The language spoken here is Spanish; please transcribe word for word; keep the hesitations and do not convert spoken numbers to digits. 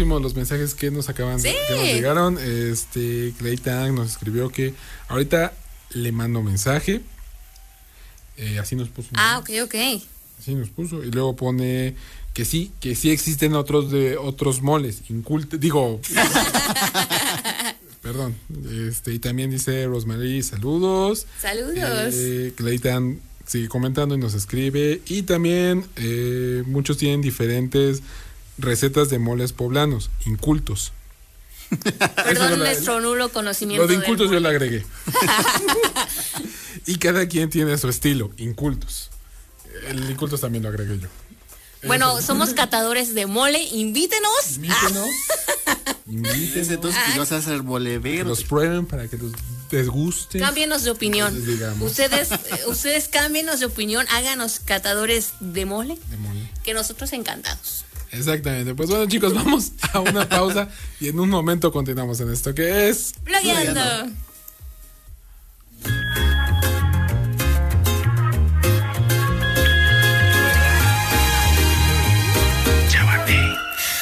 muchísimos los mensajes que nos acaban de, Sí. que nos llegaron. Este, Clay Tang nos escribió que ahorita le mando mensaje. Eh, así nos puso. Ah, ok, ok. Así nos puso. Y luego pone que sí, que sí existen otros de otros moles, incultos, digo. Perdón. Este, y también dice Rosemary, saludos. Saludos. Eh, Clayton sigue comentando y nos escribe. Y también eh, muchos tienen diferentes recetas de moles poblanos, incultos. Perdón Eso la- nuestro nulo conocimiento. Lo de del incultos yo mole. le agregué. Y cada quien tiene su estilo, incultos. El incultos también lo agregué yo. Bueno, Eso. somos catadores de mole, invítenos. Invítenos. Fíjense Invítenos. todos que vas a hacer mole Que verde. los prueben para que los desgusten. Cámbienos de opinión. Entonces, digamos. Ustedes, eh, ustedes cámbienos de opinión, háganos catadores de mole, De mole. que nosotros encantados. Exactamente. Pues bueno, chicos, vamos a una pausa y en un momento continuamos en esto que es Blogueando.